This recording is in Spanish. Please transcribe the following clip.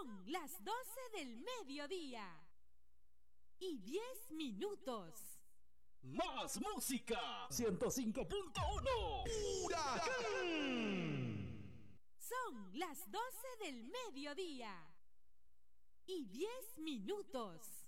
Son las 12 del mediodía y 10 minutos. Más música. 105.1. ¡Huracán! Son las 12 del mediodía y 10 minutos.